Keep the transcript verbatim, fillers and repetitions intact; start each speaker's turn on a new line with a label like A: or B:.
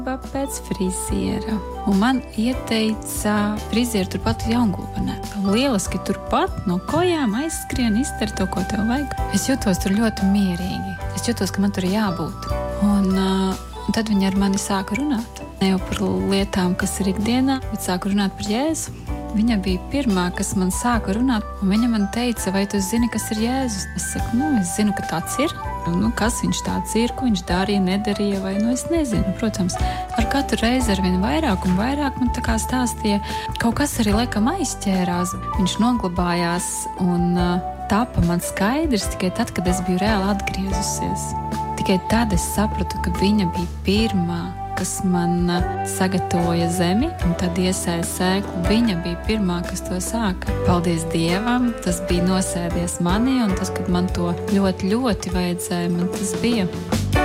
A: pēc friziera. Un man ieteica frizieru turpat Jaungulbenē. Lieliski turpat no kojām aizskrien, izter to, ko tev vajag. Es jutos tur ļoti mierīgi. Es jutos, ka man tur jābūt. Un, uh, un tad viņi ar mani sāka runāt. Ne jau par lietām, kas ir ikdienā, bet sāka runāt par Jēzu. Viņa bija pirmā, kas man sāka runāt, un viņa man teica, vai tu zini, kas ir Jēzus? Es saku, nu, es zinu, ka tāds ir. Nu, kas viņš tāds ir, ko viņš darīja, nedarīja, vai, nu, es nezinu. Protams, ar katru reizi ar vien vairāk un vairāk man tā kā stāstīja, kaut kas arī laikam aizķērās. Viņš noglabājās un uh, tapa man skaidrs tikai tad, kad es biju reāli atgriezusies. Tikai tad es sapratu, ka viņa bija pirmā, kas man sagatavoja zemi un tad iesēja sēklu. Viņa bija pirmā, kas to sāka. Paldies Dievam, tas bija nosēdies manī, un tas, kad man to ļoti, ļoti vajadzēja, man tas bija.